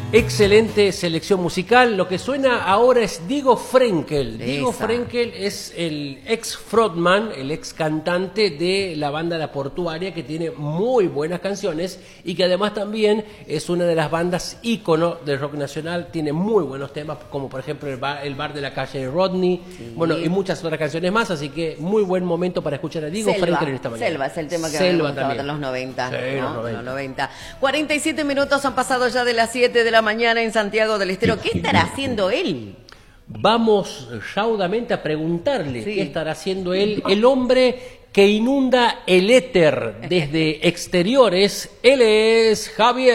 Excelente selección musical. Lo que suena ahora es Diego Frenkel. Diego Esa. Frenkel es el ex frontman, el ex cantante de la banda La Portuaria, que tiene muy buenas canciones y que además también es una de las bandas ícono del rock nacional. Tiene muy buenos temas, como por ejemplo el bar de la calle Rodney, Sí. bueno, y muchas otras canciones más. Así que muy buen momento para escuchar a Diego Frenkel en esta mañana. Selva es el tema que me Selva gustaba también. en los 90. Sí, ¿no? los 90. 47 minutos han pasado ya de las 7 de la mañana en Santiago del Estero. ¿Qué estará haciendo él? Vamos raudamente a preguntarle Sí. qué estará haciendo él, el hombre que inunda el éter desde exteriores. Él es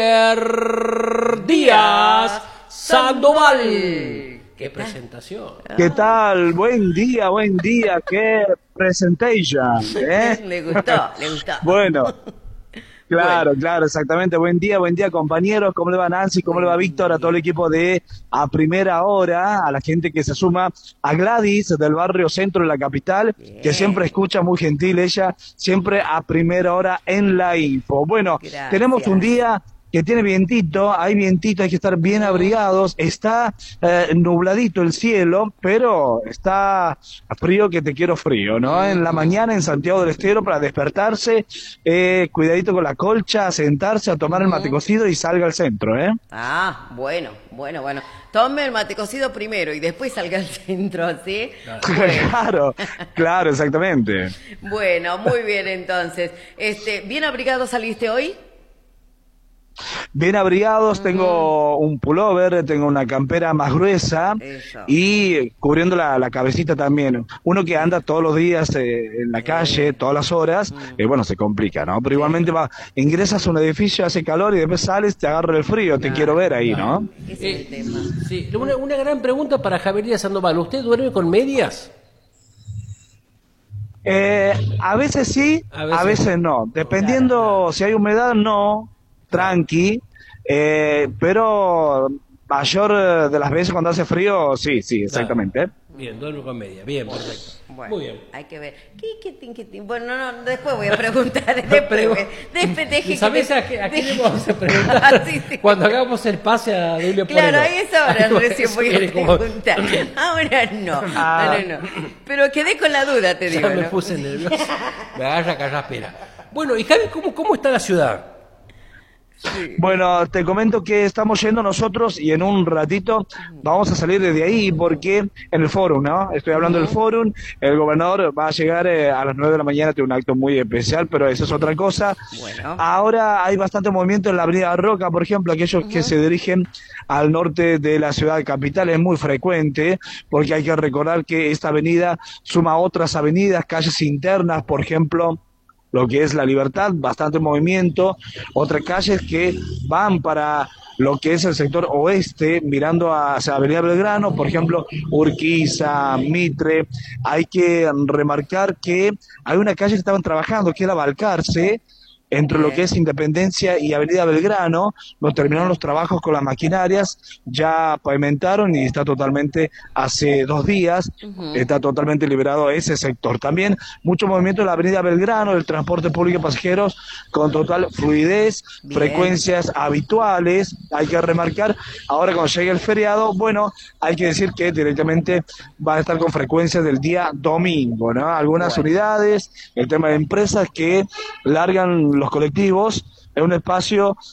Javier Díaz Sandoval. ¡Qué presentación! ¿Qué tal? Buen día, qué presentation, ¿eh? Le gustó, le gustó. Bueno, claro, exactamente. Buen día, compañeros. ¿Cómo le va Nancy? ¿Cómo le va Víctor? A todo el equipo de A Primera Hora, a la gente que se suma, a Gladys del barrio centro de la capital, que siempre escucha, muy gentil ella, siempre a primera hora en la info. Bueno, Gracias. tenemos un día que tiene vientito, hay que estar bien abrigados, está nubladito el cielo, pero está frío que te quiero frío, ¿no? En la mañana en Santiago del Estero para despertarse, cuidadito con la colcha, a sentarse, a tomar el mate cocido y salga al centro, ¿eh? Ah, bueno. Tome el mate cocido primero y después salga al centro, ¿sí? Claro, exactamente. Bueno, muy bien entonces. ¿Bien abrigado saliste hoy? Bien abrigados, tengo un pullover, tengo una campera más gruesa Eso. y cubriendo la cabecita también. Uno que anda todos los días en la calle, todas las horas, bueno, se complica, ¿no? Pero igualmente ingresas a un edificio, hace calor y después sales, te agarra el frío, te quiero ver ahí, ¿no? Ese es el tema. Sí, una gran pregunta para Javier Díaz Sandoval. ¿Usted duerme con medias? A veces sí, a veces no. Dependiendo si hay humedad, no, tranqui, pero mayor de las veces cuando hace frío, sí, exactamente. Bien, duerme con medias. Bien, perfecto. Bueno, Muy bien. hay que ver. ¿Qué? Bueno, no, después voy a preguntar. Después deje ¿Sabés que a qué le vamos a preguntar? Sí. Cuando hagamos el pase a Julio Claro, Porero. a esa hora Algo recién que voy a suene como- preguntar. Ahora no. Pero quedé con la duda, te digo. Ya me ¿no? puse nervioso. Me agarra carraspera. Bueno, y Javi, ¿cómo está la ciudad? Bueno, te comento que estamos yendo nosotros y en un ratito vamos a salir desde ahí porque en el fórum, ¿no? Estoy hablando del fórum, el gobernador va a llegar a las 9 de la mañana, tiene un acto muy especial, pero eso es otra cosa. Bueno. Ahora hay bastante movimiento en la avenida Roca, por ejemplo, aquellos que se dirigen al norte de la ciudad capital, es muy frecuente porque hay que recordar que esta avenida suma otras avenidas, calles internas, por ejemplo, lo que es La Libertad, bastante movimiento, otras calles que van para lo que es el sector oeste, mirando hacia Avenida Belgrano, por ejemplo, Urquiza, Mitre. Hay que remarcar que hay una calle que estaban trabajando, que era Balcarce, entre lo que es Independencia y Avenida Belgrano, no terminaron los trabajos con las maquinarias, ya pavimentaron y está totalmente, hace 2 días, está totalmente liberado ese sector. También mucho movimiento en la Avenida Belgrano, el transporte público de pasajeros con total fluidez, Bien. frecuencias habituales, hay que remarcar, ahora cuando llegue el feriado, bueno, hay que decir que directamente va a estar con frecuencias del día domingo, ¿no? Algunas unidades, el tema de empresas que largan los colectivos en un espacio